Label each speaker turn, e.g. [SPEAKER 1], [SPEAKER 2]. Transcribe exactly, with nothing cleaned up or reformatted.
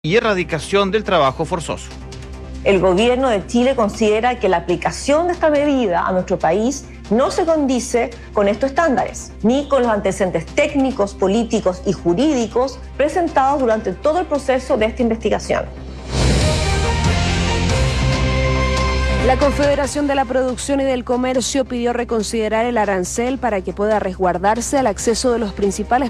[SPEAKER 1] y erradicación del trabajo forzoso.
[SPEAKER 2] El gobierno de Chile considera que la aplicación de esta medida a nuestro país no se condice con estos estándares, ni con los antecedentes técnicos, políticos y jurídicos presentados durante todo el proceso de esta investigación.
[SPEAKER 3] La Confederación de la Producción y del Comercio pidió reconsiderar el arancel para que pueda resguardarse el acceso de los principales